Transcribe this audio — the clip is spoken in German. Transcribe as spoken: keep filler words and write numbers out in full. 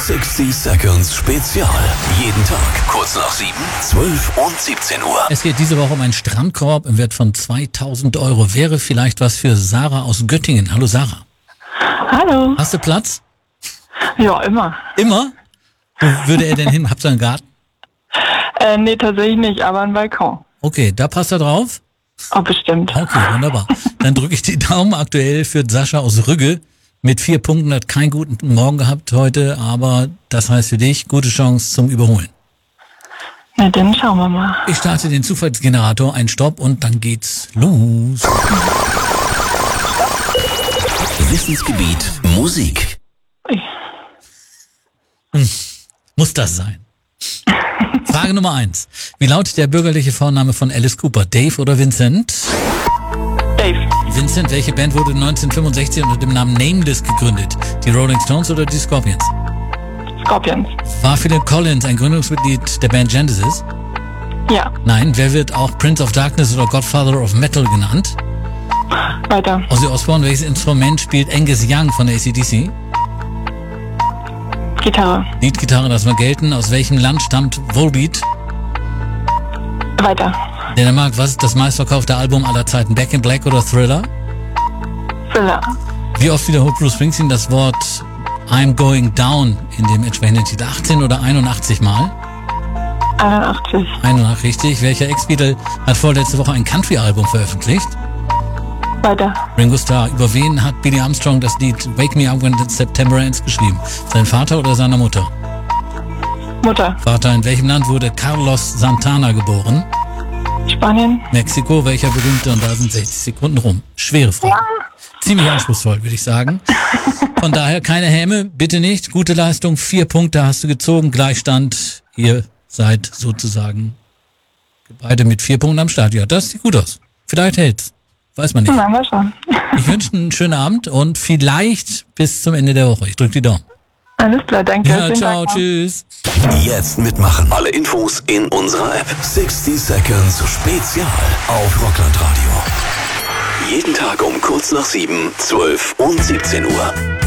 sechzig Seconds Spezial. Jeden Tag kurz nach sieben, zwölf und siebzehn Uhr. Es geht diese Woche um einen Strandkorb im Wert von zweitausend Euro. Wäre vielleicht was für Sarah aus Göttingen. Hallo Sarah. Hallo. Hast du Platz? Ja, immer. Immer? Wo würde er denn hin? Habt ihr einen Garten? Äh, nee, tatsächlich nicht, aber ein Balkon. Okay, da passt er drauf? Oh, bestimmt. Okay, wunderbar. Dann drücke ich die Daumen. Aktuell führt Sascha aus Rügge mit vier Punkten. Hat keinen guten Morgen gehabt heute, aber das heißt für dich, gute Chance zum Überholen. Na, dann schauen wir mal. Ich starte den Zufallsgenerator, ein Stopp und dann geht's los. Wissensgebiet Musik. Ui. Hm, muss das sein? Frage Nummer eins. Wie lautet der bürgerliche Vorname von Alice Cooper? Dave oder Vincent? Dave. Vincent, welche Band wurde neunzehnhundertfünfundsechzig unter dem Namen Nameless gegründet? Die Rolling Stones oder die Scorpions? Scorpions. War Phil Collins ein Gründungsmitglied der Band Genesis? Ja. Nein. Wer wird auch Prince of Darkness oder Godfather of Metal genannt? Weiter. Ozzy Osbourne, welches Instrument spielt Angus Young von A C D C? Gitarre. Leadgitarre, das mal gelten. Aus welchem Land stammt Volbeat? Weiter. Dänemark, was ist das meistverkaufte Album aller Zeiten? Back in Black oder Thriller? Thriller. Wie oft wiederholt Bruce Springsteen das Wort I'm going down in dem entsprechenden Titel? achtzehn oder einundachtzig Mal? einundachtzig. einundachtzig, richtig. Welcher Ex-Beatle hat vorletzte Woche ein Country-Album veröffentlicht? Weiter. Ringo Starr. Über wen hat Billy Armstrong das Lied Wake Me Up When September Ends geschrieben? Sein Vater oder seiner Mutter? Mutter. Vater. In welchem Land wurde Carlos Santana geboren? Spanien. Mexiko. Welcher berühmte? Und da sind sechzig Sekunden rum. Schwere Frage. Ziemlich anspruchsvoll, würde ich sagen. Von daher keine Häme, bitte nicht. Gute Leistung, vier Punkte hast du gezogen. Gleichstand. Ihr seid sozusagen beide mit vier Punkten am Start. Ja, das sieht gut aus. Vielleicht hält's. Weiß man nicht. Na, mal schauen. Ich wünsche einen schönen Abend und vielleicht bis zum Ende der Woche. Ich drücke die Daumen. Alles klar, danke. Ja, Schönen ciao, Tag noch. tschüss. Jetzt mitmachen. Alle Infos in unserer App. sechzig Seconds Spezial auf Rockland Radio. Jeden Tag um kurz nach sieben, zwölf und siebzehn Uhr.